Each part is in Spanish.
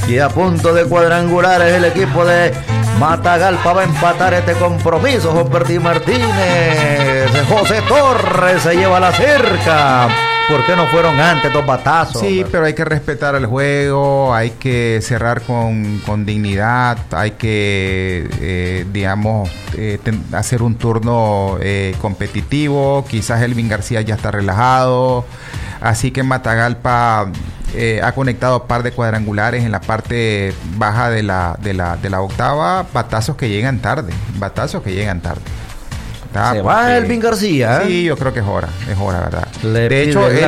Y a punto de cuadrangular es el equipo de Matagalpa. Va a empatar este compromiso. Juan Bertín Martínez. José Torres se lleva la cerca. ¿Por qué no fueron antes dos batazos? Sí, hombre, pero hay que respetar el juego, hay que cerrar con dignidad, hay que, hacer un turno competitivo. Quizás Elvin García ya está relajado, así que Matagalpa ha conectado un par de cuadrangulares en la parte baja de la octava, batazos que llegan tarde. Se va Elvin García. Sí, yo creo que es hora, ¿verdad? De hecho, él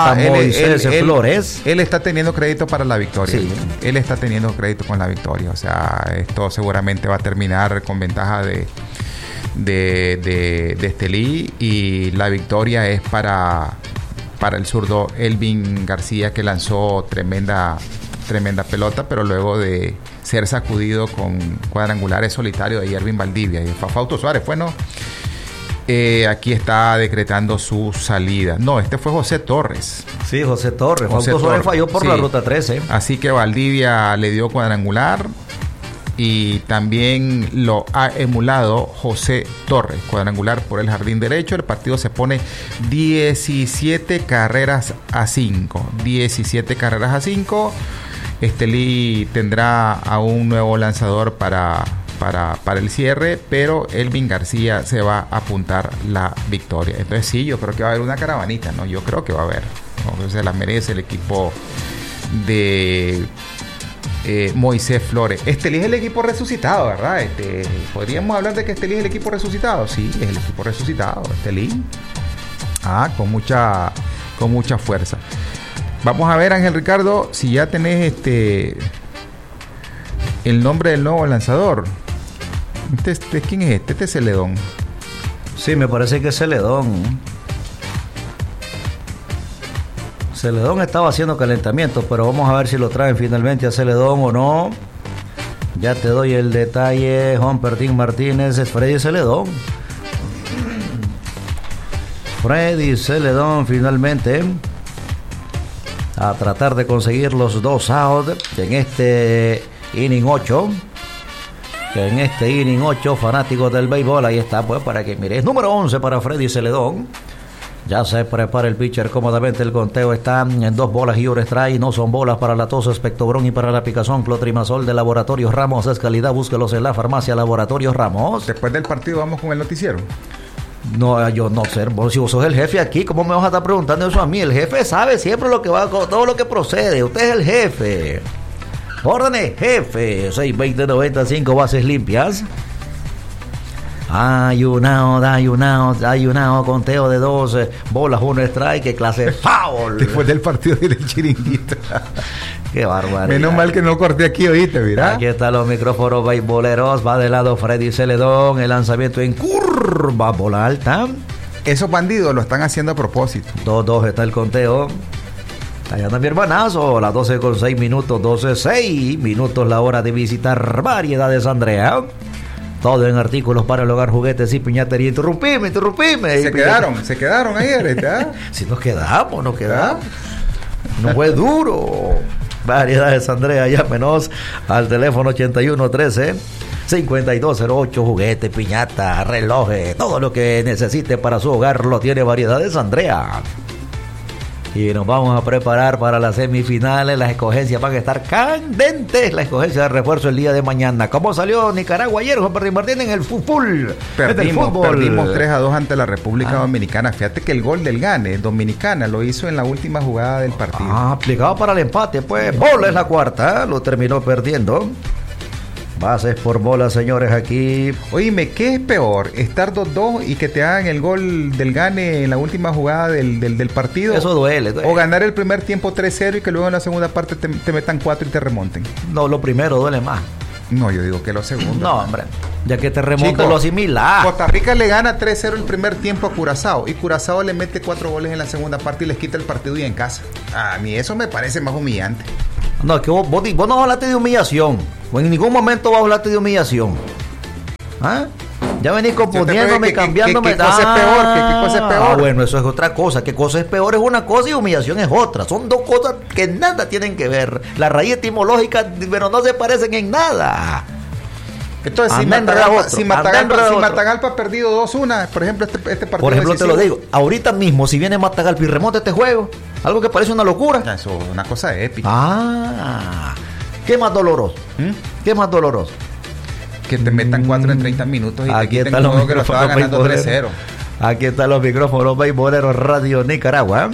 está teniendo crédito para la victoria. Sí. Él está teniendo crédito con la victoria. O sea, esto seguramente va a terminar con ventaja de Estelí, y la victoria es para el zurdo Elvin García, que lanzó tremenda pelota, pero luego de ser sacudido con cuadrangulares solitarios de Yervin Valdivia y de Fausto Suárez, aquí está decretando su salida. No, este fue José Torres. Sí, José Torres. Fausto Suárez falló por la ruta 13. Así que Valdivia le dio cuadrangular y también lo ha emulado José Torres, cuadrangular por el jardín derecho. El partido se pone 17 carreras a 5. 17 carreras a 5. Estelí tendrá a un nuevo lanzador para el cierre, pero Elvin García se va a apuntar la victoria. Entonces sí, yo creo que va a haber una caravanita, ¿no? Yo creo que va a haber, ¿no? Se la merece el equipo de Moisés Flores. Estelí es el equipo resucitado, ¿verdad? ¿Podríamos hablar de que Estelí es el equipo resucitado? Sí, es el equipo resucitado, Estelí. Con mucha fuerza. Vamos a ver, Ángel Ricardo, si ya tenés el nombre del nuevo lanzador. ¿Quién es este? Este es Celedón. Sí, me parece que es Celedón. Celedón estaba haciendo calentamiento, pero vamos a ver si lo traen finalmente a Celedón o no. Ya te doy el detalle. Juan Bertín Martínez, es Freddy Celedón. Freddy Celedón finalmente a tratar de conseguir los 2 outs en este inning 8. Que en este inning 8, fanáticos del béisbol, ahí está, pues, para que mires. Número 11 para Freddy Celedón. Ya se prepara el pitcher cómodamente. El conteo está en 2 bolas y un strike. No son bolas para la tos, espectobrón y para la picazón. Clotrimazol de Laboratorios Ramos es calidad. Búsquelos en la farmacia Laboratorios Ramos. Después del partido vamos con el noticiero. No, yo no sé. Si vos sos el jefe aquí, ¿cómo me vas a estar preguntando eso a mí? El jefe sabe siempre lo que va, todo lo que procede. Usted es el jefe. Órdenes, jefe. 6-20-95 bases limpias. Ayunado, conteo de 2 bolas, 1 strike. Qué clase de foul. Después del partido del chiringuito. Qué barbaridad. Menos mal que no corté aquí, oíste, mira. Aquí están los micrófonos beisboleros. Va de lado Freddy Celedón. El lanzamiento en curva, bola alta. Esos bandidos lo están haciendo a propósito. 2-2 está el conteo. Allá anda mi hermanazo, las 12:06, 12:06 minutos la hora de visitar Variedades Andrea. Todo en artículos para el hogar, juguetes y piñatería. Interrumpime. Se quedaron ayer, Si nos quedamos. No fue duro. Variedades Andrea, llámenos al teléfono 8113-5208, juguete, piñata, relojes, todo lo que necesite para su hogar lo tiene Variedades Andrea. Y nos vamos a preparar para las semifinales. Las escogencias van a estar candentes. La escogencia de refuerzo el día de mañana. ¿Cómo salió Nicaragua ayer, Juan Bertín Martín, en el fútbol? Perdimos 3-2 ante la República Dominicana. Fíjate que el gol del Gane, Dominicana, lo hizo en la última jugada del partido. Aplicado para el empate, pues. Bola es la cuarta. Lo terminó perdiendo. Bases por bola, señores, aquí. Oíme, ¿qué es peor? ¿Estar 2-2 y que te hagan el gol del Gane en la última jugada del partido? Eso duele. ¿O ganar el primer tiempo 3-0 y que luego en la segunda parte te metan 4 y te remonten? No, lo primero duele más. No, yo digo que lo segundo. No, hombre. Ya que te remontan lo asimila. Costa Rica le gana 3-0 el primer tiempo a Curazao y Curazao le mete 4 goles en la segunda parte y les quita el partido y en casa. A mí eso me parece más humillante. No, es que vos no hablaste de humillación. O en ningún momento vos hablaste de humillación. Ya venís componiéndome, cambiándome. ¿Qué cosa es peor? ¿Qué cosa es peor? Bueno, eso es otra cosa. ¿Qué cosa es peor? Es una cosa y humillación es otra. Son dos cosas que nada tienen que ver. La raíz etimológica, pero no se parecen en nada. Entonces, si Matagalpa ha perdido 2-1, por ejemplo, este partido. Por ejemplo, decisivo, te lo digo, ahorita mismo, si viene Matagalpa y remonta este juego, algo que parece una locura. Eso es una cosa épica. ¿Qué más doloroso? ¿Qué más doloroso? Que te metan 4 en 30 minutos y aquí te quiten un juego que lo estaba ganando 3-0. Aquí están los micrófonos beisboleros Radio Nicaragua.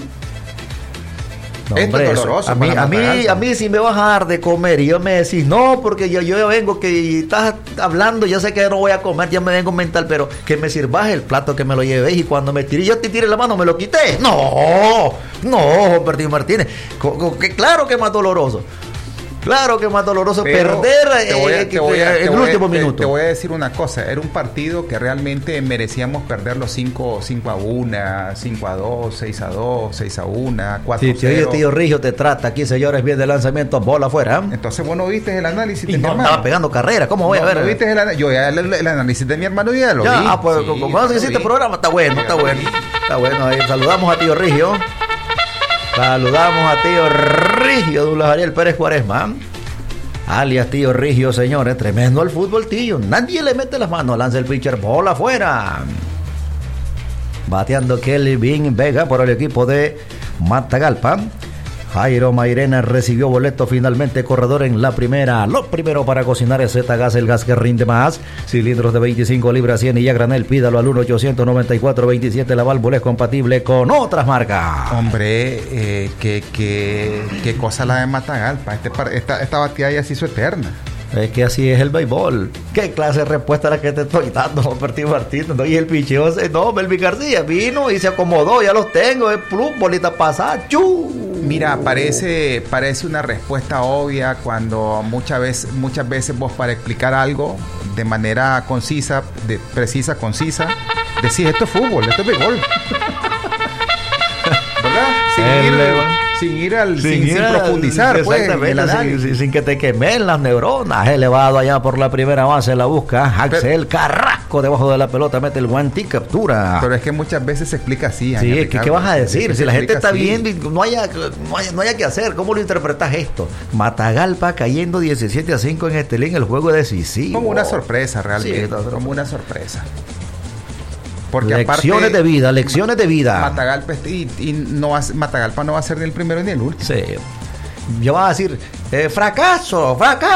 No, hombre, es doloroso. A mí si me vas a dar de comer y yo me decís, no, porque yo vengo que estás hablando, ya sé que no voy a comer, ya me vengo mental, pero que me sirvas el plato, que me lo lleves y cuando me tiré, yo te tiré la mano, me lo quité. No, Bertín Martínez. Claro que es más doloroso. Claro que es más doloroso perder el último minuto. Te voy a decir una cosa, era un partido que realmente merecíamos perder los 5-1, 5-2, 6-2, 6-1, 4-0. Sí, tío Rigio te trata aquí, señores, bien de lanzamiento, bola afuera. Entonces vos no viste el análisis de mi hermano. Estaba pegando carrera, ¿cómo voy a ver? ¿No viste el análisis de mi hermano? Ya lo vi. Pues cuando hiciste el programa, está bueno. Ahí saludamos a tío Rigio. Saludamos a tío Rigio, Douglas Ariel Pérez Cuaresma, alias tío Rigio, señores. Tremendo el fútbol, tío. Nadie le mete las manos. Lanza el pitcher, bola afuera. Bateando Kelvin Vega por el equipo de Matagalpa. Jairo Mairena recibió boleto finalmente, corredor en la primera. Lo primero para cocinar es Z-Gas, el gas que rinde más. Cilindros de 25 libras, 100 y a granel. Pídalo al 1-894-27. La válvula es compatible con otras marcas. Hombre, qué cosa la de Matagalpa. Esta batida ya se hizo eterna. Es que así es el béisbol. ¿Qué clase de respuesta la que te estoy dando, Bertín Martínez? ¿No? Y el picheo, no, Melvin García vino y se acomodó, ya los tengo, es plus, bolita pasada, ¡chu! Mira, parece una respuesta obvia cuando muchas veces vos para explicar algo de manera concisa, precisa, decís, esto es fútbol, esto es béisbol. ¿Verdad? Sin profundizar, pues, sin que te quemen las neuronas. Elevado allá por la primera base, la busca Axel Carrasco debajo de la pelota, mete el guante y captura. Pero es que muchas veces se explica así. Sí, es que ¿qué vas a decir? Si la gente está viendo y no haya que hacer, ¿cómo lo interpretas esto? Matagalpa cayendo 17-5 en Estelín, el juego decisivo. Como una sorpresa, realmente. Sí, como una sorpresa. Porque lecciones de vida. Matagalpa no va a ser ni el primero ni el último. Sí. Yo vas a decir, fracaso.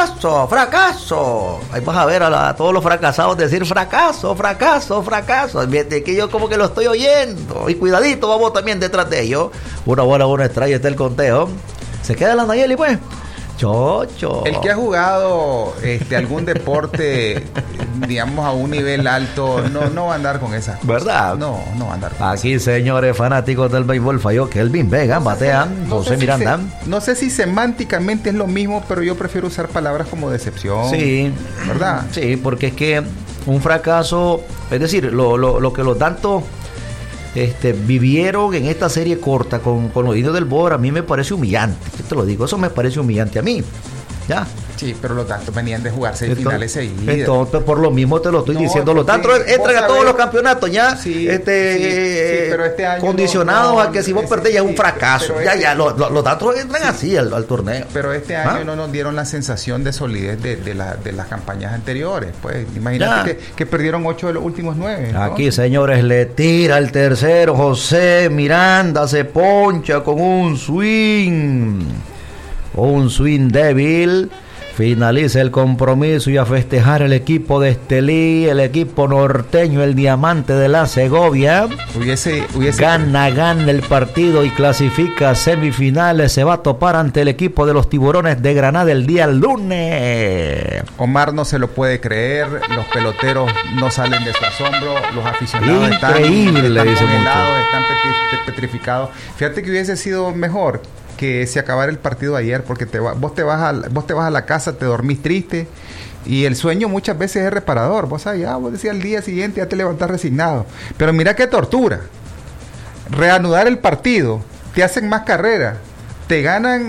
Ahí vas a ver a todos los fracasados decir fracaso. Que yo como que lo estoy oyendo. Y cuidadito, vamos también detrás de ellos. Una bola, una strike, está el conteo. Se queda la Nayeli, pues. Chocho. El que ha jugado algún deporte, digamos, a un nivel alto, no va a andar con esa. ¿Verdad? No va a andar con aquí, esa. Señores fanáticos del béisbol, falló Kelvin Vega, batean, José Miranda. No sé si semánticamente es lo mismo, pero yo prefiero usar palabras como decepción. Sí. ¿Verdad? Sí, porque es que un fracaso, es decir, lo que los tantos vivieron en esta serie corta con los indios del Bor, a mí me parece humillante. Yo te lo digo, eso me parece humillante a mí. ¿Ya? Sí, pero los tantos venían de jugar 6 finales seguidas. Entonces, por lo mismo te lo estoy diciendo. Los tantos entran a todos los campeonatos ya pero este año condicionados a que si vos perdés ya es un fracaso. Los tantos entran así al torneo. Pero este año no nos dieron la sensación de solidez de las campañas anteriores. Pues imagínate que perdieron 8 de los últimos 9. ¿no? Aquí, señores, le tira el tercero. José Miranda se poncha con un swing. Un swing débil. Finaliza el compromiso y a festejar el equipo de Estelí, el equipo norteño, el diamante de la Segovia. Gana el partido y clasifica a semifinales. Se va a topar ante el equipo de los Tiburones de Granada el día lunes. Omar no se lo puede creer, los peloteros no salen de su asombro, los aficionados están congelados, están petrificados. Fíjate que hubiese sido mejor que se acabara el partido ayer, porque vos te vas a la casa, te dormís triste y el sueño muchas veces es reparador. Vos decías al día siguiente ya te levantás resignado, pero mira qué tortura. Reanudar el partido, te hacen más carreras, te ganan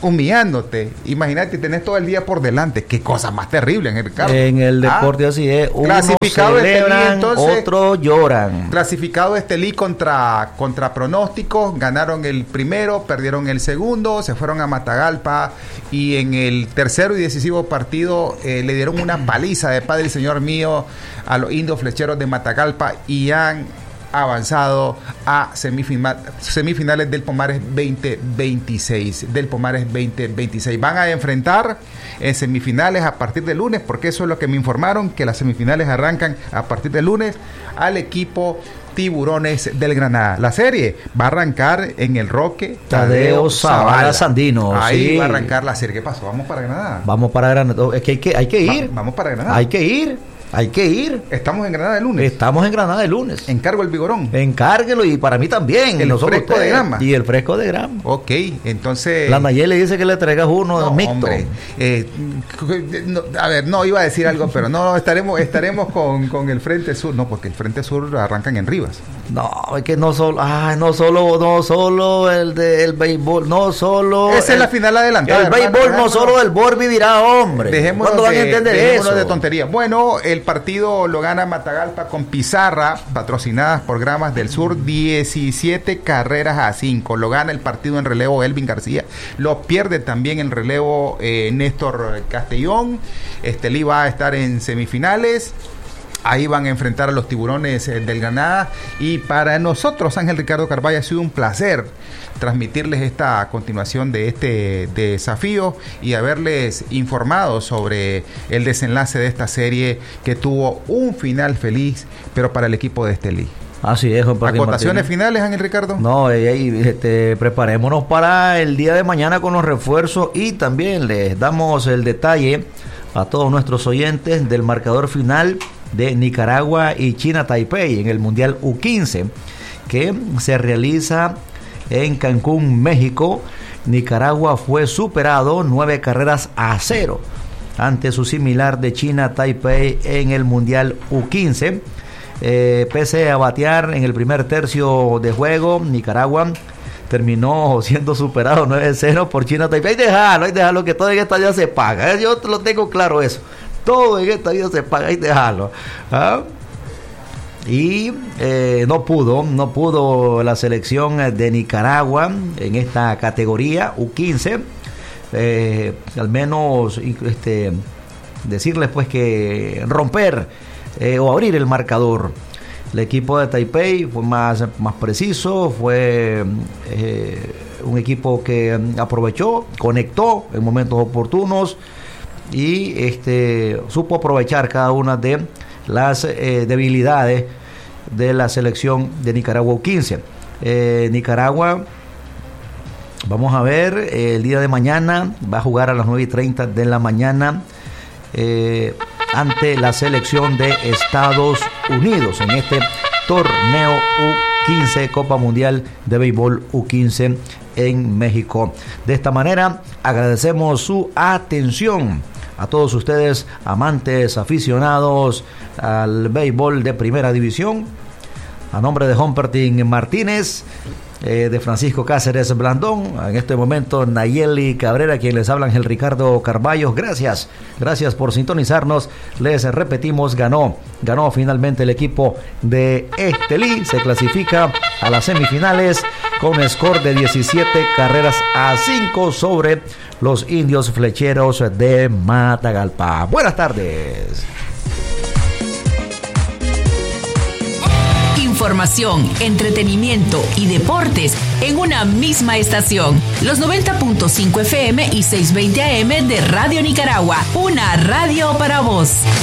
humillándote. Imagínate, tenés todo el día por delante. Qué cosa más terrible, Ricardo. En el deporte así es. Unos celebran, entonces, otros lloran. Clasificado Estelí contra pronósticos. Ganaron el primero, perdieron el segundo, se fueron a Matagalpa y en el tercero y decisivo partido le dieron una paliza de Padre y Señor mío a los indios flecheros de Matagalpa y han avanzado a semifinales del Pomares 2026. Van a enfrentar en semifinales a partir del lunes, porque eso es lo que me informaron, que las semifinales arrancan a partir del lunes, al equipo Tiburones del Granada. La serie va a arrancar en el Roque Tadeo Zavala Sandino. Ahí va a arrancar la serie. ¿Qué pasó? Vamos para Granada. Vamos para Granada. Es que hay que ir. Vamos para Granada. Hay que ir. Estamos en Granada el lunes. Encargo el vigorón. Encárguelo y para mí también. El fresco de grama. Y el fresco de grama. Ok, entonces... La Nayeli dice que le traigas uno mixto. Hombre, iba a decir algo, pero no, estaremos con el Frente Sur. No, porque el Frente Sur arrancan en Rivas. No, es que no solo el béisbol, no solo... Esa es la final adelantada. El béisbol no solo del BOR vivirá, hombre. ¿Cuándo van a entender eso? De tontería. Bueno, el partido lo gana Matagalpa con pizarra, patrocinadas por Gramas del Sur, 17 carreras a 5. Lo gana el partido en relevo Elvin García. Lo pierde también en relevo Néstor Castellón. Estelí va a estar en semifinales. Ahí van a enfrentar a los Tiburones del Granada. Y para nosotros, Ángel Ricardo Carvalho, ha sido un placer transmitirles esta continuación de este desafío y haberles informado sobre el desenlace de esta serie que tuvo un final feliz, pero para el equipo de Estelí. Así es, Juan Martín. ¿Acotaciones finales, Ángel Ricardo? No, preparémonos para el día de mañana con los refuerzos y también les damos el detalle a todos nuestros oyentes del marcador final de Nicaragua y China Taipei en el Mundial U15 que se realiza en Cancún, México. Nicaragua fue superado 9-0 ante su similar de China Taipei en el Mundial U15. Pese a batear en el primer tercio de juego, Nicaragua terminó siendo superado 9-0 por China Taipei. Déjalo que todo en esta vida se paga. Yo lo tengo claro eso. Todo en esta vida se paga y déjalo. Y no pudo la selección de Nicaragua en esta categoría U15. Al menos decirles pues que romper o abrir el marcador. El equipo de Taipei fue más preciso, fue un equipo que aprovechó, conectó en momentos oportunos y supo aprovechar cada una de las debilidades de la selección de Nicaragua U15. Nicaragua, vamos a ver, el día de mañana va a jugar a las 9:30 de la mañana ante la selección de Estados Unidos en este torneo U15, Copa Mundial de Béisbol U15 en México. De esta manera agradecemos su atención a todos ustedes, amantes, aficionados al béisbol de primera división. A nombre de Humpertin Martínez, de Francisco Cáceres Blandón, en este momento Nayeli Cabrera, quien les habla, Ángel Ricardo Carvalho. Gracias por sintonizarnos. Les repetimos, ganó finalmente el equipo de Estelí, se clasifica a las semifinales con score de 17-5 sobre los indios flecheros de Matagalpa. Buenas tardes. Información, entretenimiento y deportes en una misma estación. Los 90.5 FM y 620 AM de Radio Nicaragua. Una radio para vos.